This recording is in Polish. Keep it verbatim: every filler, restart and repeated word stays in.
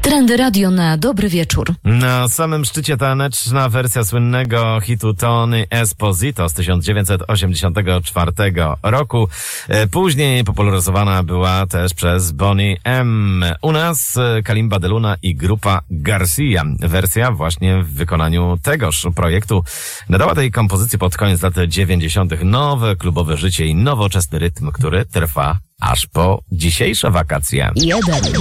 Trendy Radio na dobry wieczór. Na samym szczycie taneczna wersja słynnego hitu Tony Esposito z tysiąc dziewięćset osiemdziesiątego czwartego roku. Później popularyzowana była też przez Boney M. U nas Kalimba de Luna i grupa Garcia. Wersja właśnie w wykonaniu tegoż projektu nadała tej kompozycji pod koniec lat dziewięćdziesiątych nowe klubowe życie i nowoczesny rytm, który trwa aż po dzisiejsze wakacje. Jeden.